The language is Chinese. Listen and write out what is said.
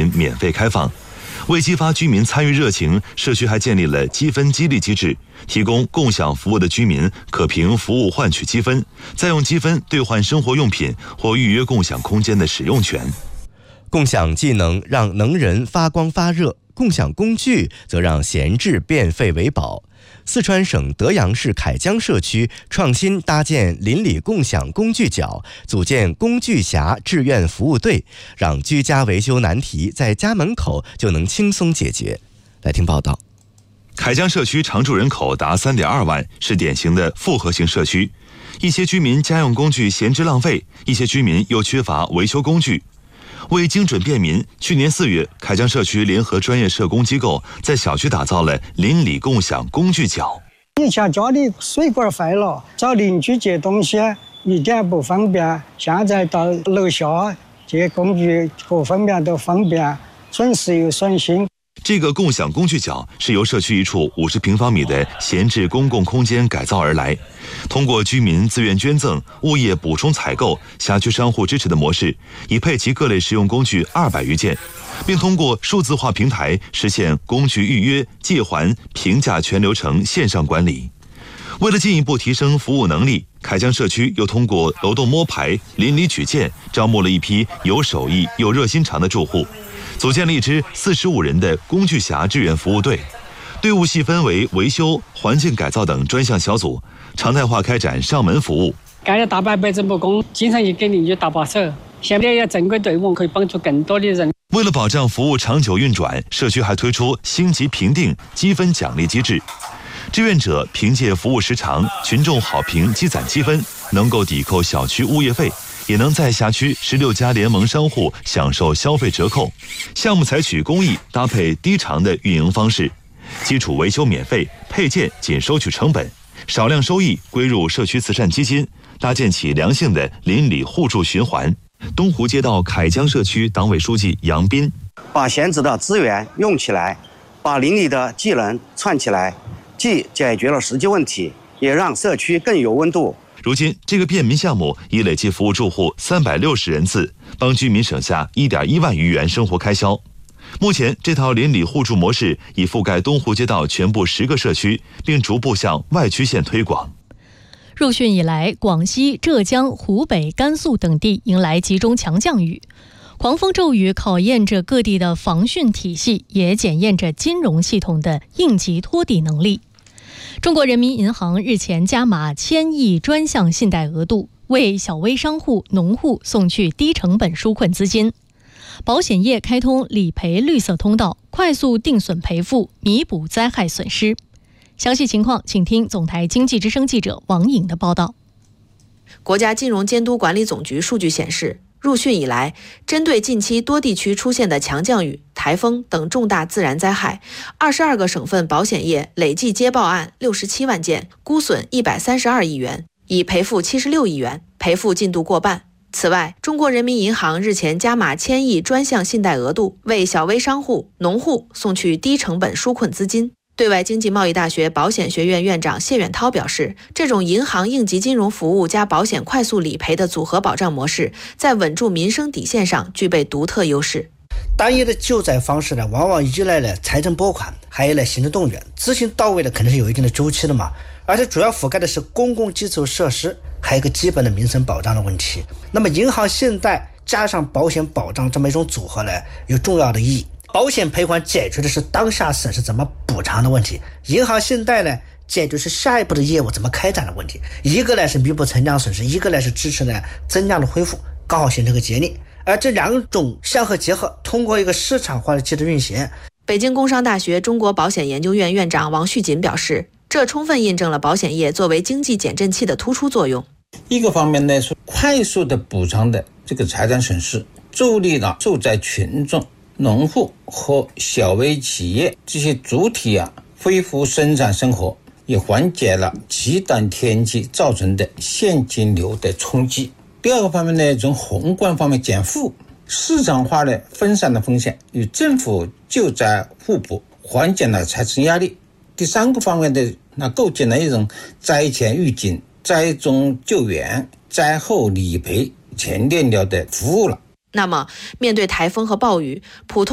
民免费开放。为激发居民参与热情，社区还建立了积分激励机制，提供共享服务的居民可凭服务换取积分，再用积分兑换生活用品或预约共享空间的使用权。 共享技能让能人发光发热，共享工具则让闲置变废为宝。四川省德阳市凯江社区创新搭建邻里共享工具角，组建工具侠志愿服务队，让居家维修难题在家门口就能轻松解决。来听报道。 凯江社区常住人口达3.2万，是典型的复合型社区。一些居民家用工具闲置浪费，一些居民又缺乏维修工具。为精准便民，去年4月，凯江社区联合专业社工机构在小区打造了邻里共享工具角。 以前家里水管坏了，找邻居借东西一点不方便，现在到楼下借工具各方面都方便，省时又省心。 这个共享工具角是由社区一处50平方米的闲置公共空间改造而来，通过居民自愿捐赠、物业补充采购、辖区商户支持的模式，已配齐各类实用工具200余件，并通过数字化平台实现工具预约、借还、评价全流程线上管理。为了进一步提升服务能力，凯江社区又通过楼栋摸排、邻里举荐，招募了一批有手艺又热心肠的住户，组建了一支45人的工具侠志愿服务队，队伍细分为维修、环境改造等专项小组，常态化开展上门服务。 干了大半辈子木工，经常也给邻居搭把手。现在有正规队伍，可以帮助更多的人。 为了保障服务长久运转，社区还推出星级评定、积分奖励机制。志愿者凭借服务时长、群众好评积攒积分，能够抵扣小区物业费，也能在辖区16家联盟商户享受消费折扣。项目采取公益搭配低偿的运营方式，基础维修免费，配件仅收取成本，少量收益归入社区慈善基金，搭建起良性的邻里互助循环。东湖街道凯江社区党委书记杨斌： 把闲置的资源用起来，把邻里的技能串起来，既解决了实际问题，也让社区更有温度。 如今，这个便民项目已累计服务住户360人次，帮居民省下1.1万余元生活开销。目前，这套邻里互助模式已覆盖东湖街道全部10个社区，并逐步向外区县推广。 入汛以来，广西、浙江、湖北、甘肃等地迎来集中强降雨，狂风骤雨考验着各地的防汛体系，也检验着金融系统的应急托底能力。中国人民银行日前加码1000亿专项信贷额度，为小微商户、农户送去低成本纾困资金。保险业开通理赔绿色通道，快速定损赔付，弥补灾害损失。详细情况，请听总台经济之声记者王颖的报道。 国家金融监督管理总局数据显示，入汛以来，针对近期多地区出现的强降雨、台风等重大自然灾害，22个省份保险业累计接报案67万件，估损132亿元，已赔付76亿元，赔付进度过半。此外，中国人民银行日前加码1000亿专项信贷额度，为小微商户、农户送去低成本纾困资金。对外经济贸易大学保险学院院长谢远涛表示，这种银行应急金融服务加保险快速理赔的组合保障模式，在稳住民生底线上具备独特优势。 单一的救灾方式呢，往往依赖了财政拨款，还有了行政动员，执行到位的肯定是有一定的周期的嘛。而且主要覆盖的是公共基础设施，还有一个基本的民生保障的问题。那么银行信贷加上保险保障这么一种组合呢，有重要的意义。保险赔款解决的是当下损失怎么补偿的问题，银行信贷呢解决是下一步的业务怎么开展的问题。一个呢是弥补沉降损失，一个呢是支持呢增量的恢复，刚好形成个节力。而这两种相互结合，通过一个市场化的机制运行。 北京工商大学中国保险研究院院长王旭锦表示，这充分印证了保险业作为经济减震器的突出作用。 一个方面呢是快速的补偿的这个财产损失，助力了受灾群众、农户和小微企业这些主体恢复生产生活，也缓解了极端天气造成的现金流的冲击。第二个方面呢，从宏观方面减负，市场化的分散的风险，与政府救灾互补，缓解了财政压力。第三个方面的构建了一种灾前预警、灾中救援、灾后理赔全链条的服务了。 那么，面对台风和暴雨，普通